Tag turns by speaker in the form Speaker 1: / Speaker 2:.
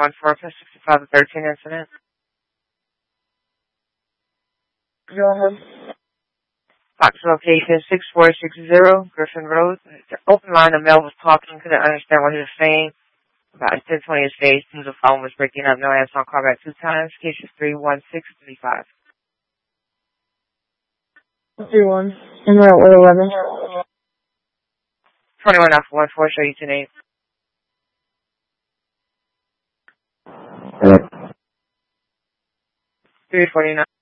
Speaker 1: 514-65-13 incident.
Speaker 2: Go ahead.
Speaker 1: Box location 6460 Griffin Road. The open line, the male was talking, couldn't understand what he was saying. About 10:20 his face, the phone was breaking up, no answer on call back 2 times. Case is 31635.
Speaker 2: 31. And we're at 111.
Speaker 1: 21 Alpha 14, show you 10-8. 349.